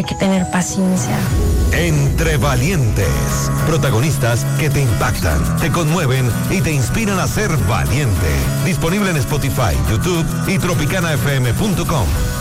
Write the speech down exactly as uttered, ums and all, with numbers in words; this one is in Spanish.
Hay que tener paciencia. Entre Valientes, protagonistas que te impactan, te conmueven y te inspiran a ser valiente. Disponible en Spotify, YouTube y tropicana f m punto com.